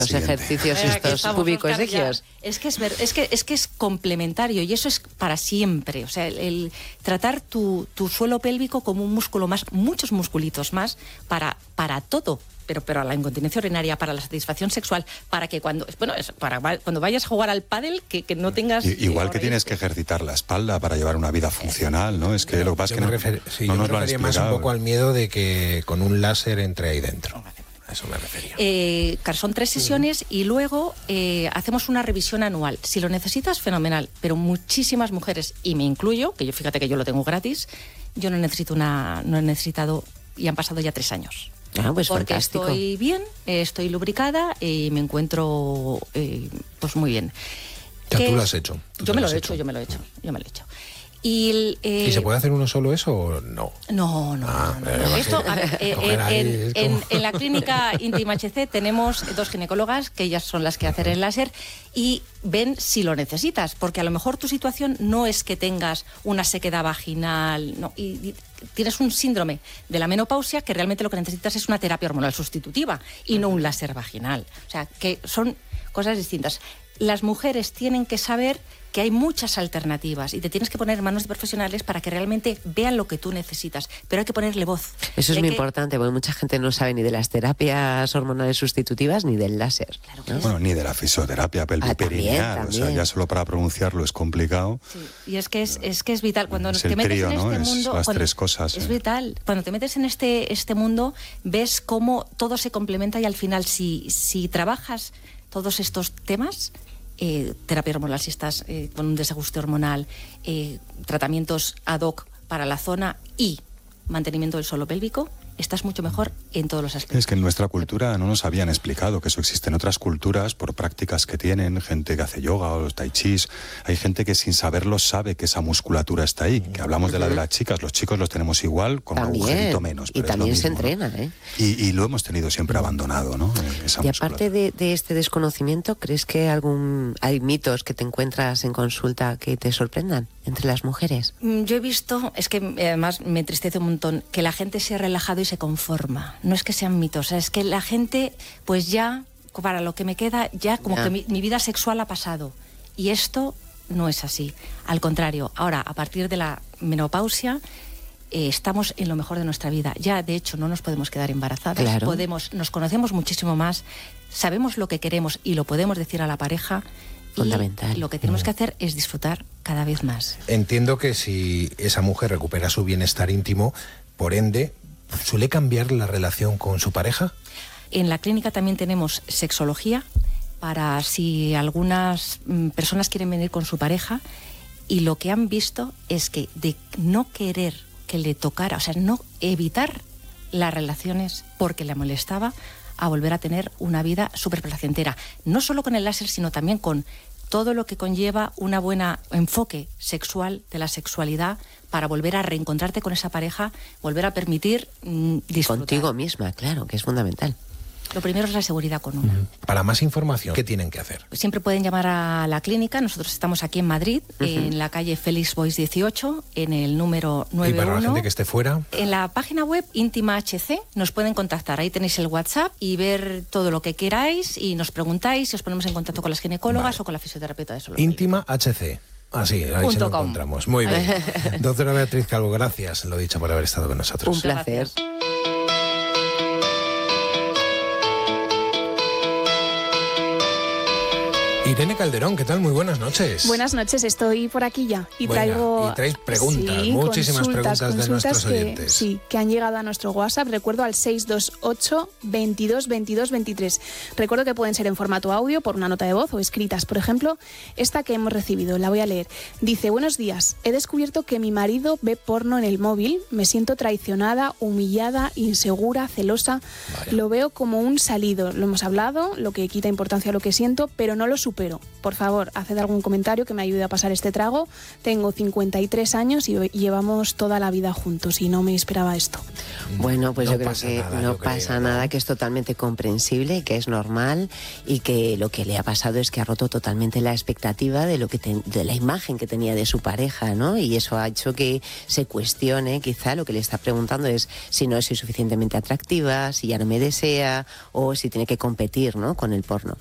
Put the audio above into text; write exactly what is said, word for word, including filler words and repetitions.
Los Siguiente. ejercicios Eh, aquí estos estamos, públicos Óscar, ya. egios. Es que es, ver, es que es que es complementario y eso es para siempre. O sea, el, el tratar tu, tu suelo pélvico como un músculo más, muchos musculitos más para, para todo. Pero, pero a la incontinencia urinaria, para la satisfacción sexual, para que cuando bueno es para cuando vayas a jugar al pádel que, que no tengas... I, igual que tienes que ejercitar la espalda para llevar una vida funcional, ¿no? Es que lo que pasa es que no, refer, sí, no yo nos me lo han refería más explicado. un poco al miedo de que con un láser entre ahí dentro. A eso me refería. Eh, son tres sesiones y luego eh, hacemos una revisión anual. Si lo necesitas, fenomenal. Pero muchísimas mujeres, y me incluyo, que yo fíjate que yo lo tengo gratis, yo no necesito una, no he necesitado, y han pasado ya tres años. Ah, pues Porque fantástico. estoy bien, eh, estoy lubricada y me encuentro eh, pues muy bien. Ya ¿Qué tú lo es? has hecho. Tú Yo te me lo lo has he hecho, hecho. yo me lo he hecho, yo me lo he hecho. Y, el, eh, ¿Y se puede hacer uno solo eso o no? No, no, Ah, no, pero no. me Esto, imagino. a ver, eh, Coger en, ahí en- es en- como- en la clínica Íntima H C tenemos dos ginecólogas que ellas son las que hacen el láser y ven si lo necesitas, porque a lo mejor tu situación no es que tengas una sequedad vaginal, no, y, y tienes un síndrome de la menopausia que realmente lo que necesitas es una terapia hormonal sustitutiva y no un láser vaginal. O sea, que son cosas distintas. Las mujeres tienen que saber que hay muchas alternativas y te tienes que poner en manos de profesionales para que realmente vean lo que tú necesitas, pero hay que ponerle voz. Eso es Hay muy que- importante, porque mucha gente no sabe ni de las terapias hormonales sustitutivas ni del láser. Claro que ¿no? es- Bueno, ni de la fisioterapia pelviperineal. Ah, también, o sea, también. ya solo para pronunciarlo es complicado. Sí, y es que es, es que es vital cuando Es te el metes trío, en ¿no? este Es mundo, las cuando- tres cosas, es eh. vital. Cuando te metes en este este mundo ves cómo todo se complementa y al final si si trabajas todos estos temas, eh, terapia hormonal si estás eh, con un desajuste hormonal, eh, tratamientos ad hoc para la zona y mantenimiento del suelo pélvico, estás mucho mejor en todos los aspectos. Es que en nuestra cultura no nos habían explicado que eso existe en otras culturas por prácticas que tienen, gente que hace yoga o los tai chis. Hay gente que sin saberlo sabe que esa musculatura está ahí. Que hablamos de la de las chicas, los chicos los tenemos igual, con También, un agujerito menos. y pero es lo también se mismo, ¿no? entrena, ¿eh? Y, y lo hemos tenido siempre abandonado, ¿no? Esa Y aparte musculatura. de, de este desconocimiento, ¿crees que algún hay mitos que te encuentras en consulta que te sorprendan entre las mujeres? Mm, Yo he visto, es que eh, además me entristece un montón, que la gente se ha relajado y se conforma. No es que sean mitos, o sea, es que la gente, pues ya, para lo que me queda, ya como Ya. que mi, mi vida sexual ha pasado. Y esto no es así. Al contrario, ahora, a partir de la menopausia, eh, estamos en lo mejor de nuestra vida. Ya, de hecho, no nos podemos quedar embarazadas. Claro. Podemos, nos conocemos muchísimo más, sabemos lo que queremos y lo podemos decir a la pareja. Y Fundamental. lo que tenemos que hacer es disfrutar cada vez más. Entiendo que si esa mujer recupera su bienestar íntimo, por ende, ¿suele cambiar la relación con su pareja? En la clínica también tenemos sexología para si algunas mm, personas quieren venir con su pareja y lo que han visto es que de no querer que le tocara, o sea, no evitar las relaciones porque le molestaba, a volver a tener una vida súper placentera. No solo con el láser, sino también con todo lo que conlleva una buena enfoque sexual de la sexualidad para volver a reencontrarte con esa pareja, volver a permitir mm, disfrutar. Contigo misma, claro, que es fundamental. Lo primero es la seguridad con una. Para más información, ¿qué tienen que hacer? Siempre pueden llamar a la clínica. Nosotros estamos aquí en Madrid, uh-huh. en la calle Félix Boix dieciocho, en el número nueve uno. ¿Y para la gente que esté fuera? En la página web Íntima H C nos pueden contactar. Ahí tenéis el WhatsApp y ver todo lo que queráis y nos preguntáis y os ponemos en contacto con las ginecólogas vale. o con la fisioterapeuta de suelo. Íntima H C. Así, ahí se lo encontramos. Muy bien. Doctora Beatriz Calvo, gracias, lo dicho, por haber estado con nosotros. Un placer. Gracias. Irene Calderón, ¿qué tal? Muy buenas noches. Buenas noches, estoy por aquí ya y Buena, traigo... Y traes preguntas, sí, muchísimas consultas, preguntas de consultas nuestros que, oyentes. Sí, que han llegado a nuestro WhatsApp, recuerdo al seis dos ocho, veintidós, veintidós, veintitrés. Recuerdo que pueden ser en formato audio, por una nota de voz o escritas. Por ejemplo, esta que hemos recibido, la voy a leer. Dice, buenos días, he descubierto que mi marido ve porno en el móvil, me siento traicionada, humillada, insegura, celosa. Vaya. Lo veo como un salido, lo hemos hablado, lo que quita importancia a lo que siento, pero no lo supero. supero. Por favor, haced algún comentario que me ayude a pasar este trago. Tengo cincuenta y tres años y llevamos toda la vida juntos y no me esperaba esto. Bueno, pues No yo creo pasa que nada, no yo creo, pasa ¿no? nada, que es totalmente comprensible, que es normal y que lo que le ha pasado es que ha roto totalmente la expectativa de lo que te- de la imagen que tenía de su pareja, ¿no? Y eso ha hecho que se cuestione, quizá lo que le está preguntando es si no soy suficientemente atractiva, si ya no me desea o si tiene que competir, ¿no?, con el porno.